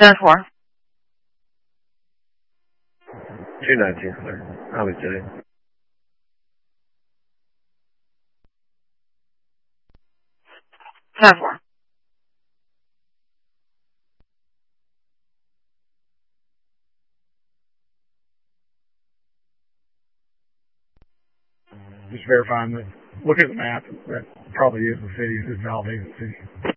10-4. 219, sir. How is today? Just verifying that, look at the map, that probably is the city, it's validated city.